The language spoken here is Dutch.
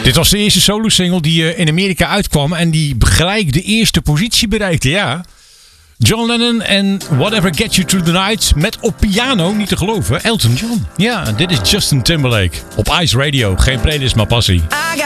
Dit was de eerste solo-single die in Amerika uitkwam en die gelijk de eerste positie bereikte, ja. John Lennon en Whatever Gets You Through the Night met op piano, niet te geloven, Elton John. Ja, dit is Justin Timberlake op Ice Radio. Geen playlist, maar passie.